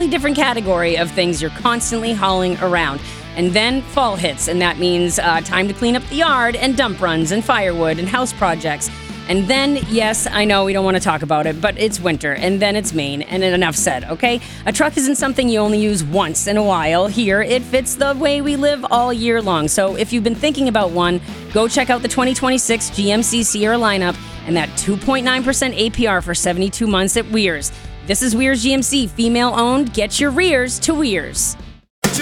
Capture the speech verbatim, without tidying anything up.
different category of things you're constantly hauling around. And then fall hits, and that means uh, time to clean up the yard and dump runs and firewood and house projects. And then, yes, I know we don't want to talk about it, but it's winter, and then it's Maine, and enough said, okay? A truck isn't something you only use once in a while. Here, it fits the way we live all year long. So if you've been thinking about one, go check out the twenty twenty-six G M C Sierra lineup and that two point nine percent A P R for seventy-two months at Weir's. This is Weir's G M C, female-owned. Get your rears to Weir's.